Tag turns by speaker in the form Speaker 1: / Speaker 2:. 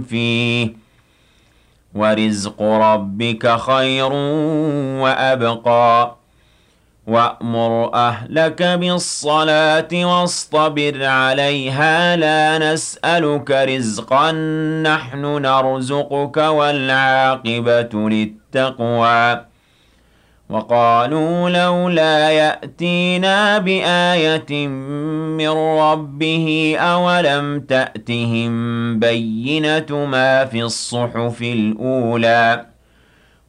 Speaker 1: فيه ورزق ربك خير وأبقى وأمر أهلك بالصلاة واصطبر عليها لا نسألك رزقا نحن نرزقك والعاقبة للتقوى وقالوا لولا يأتينا بآية من ربه أولم تأتهم بينة ما في الصحف الأولى